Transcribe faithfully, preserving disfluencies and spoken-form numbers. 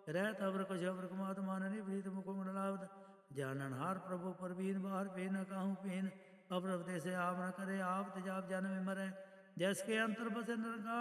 ਰਹਿਤ ਅਵਰ ਕੁਛ ਅਵਰ ਕੁਮਾਤ ਮਾਨ ਨਿਵ੍ਰੀਤ ਮੁਖ ਮੰਡਲਾਵਤ ਜਾਨਨ ਹਾਰ ਪ੍ਰਭੂ ਪਰਬੀਨ ਬਾਹਰ ਪੇ ਨ ਕਾਹੂ ਪੀਨ ਅਪਰਵ ਦੇਸੇ ਆਪ ਨ ਕਰੇ ਆਪ ਤਜਾਬ ਜਨ ਮੇ ਮਰੈ ਜੈਸ ਕੇ ਅੰਤਰ ਬਸੇ ਨਿਰਗਾ